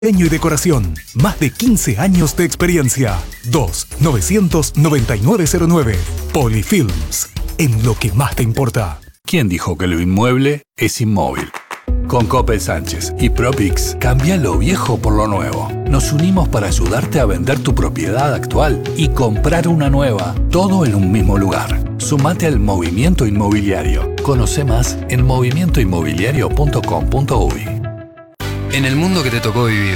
Diseño y decoración. Más de 15 años de experiencia. 2-900-9909. Polyfilms. En lo que más te importa. ¿Quién dijo que lo inmueble es inmóvil? Con Coppel Sánchez y Propix, cambia lo viejo por lo nuevo. Nos unimos para ayudarte a vender tu propiedad actual y comprar una nueva, todo en un mismo lugar. Sumate al movimiento inmobiliario. Conoce más en movimientoinmobiliario.com.uy. En el mundo que te tocó vivir,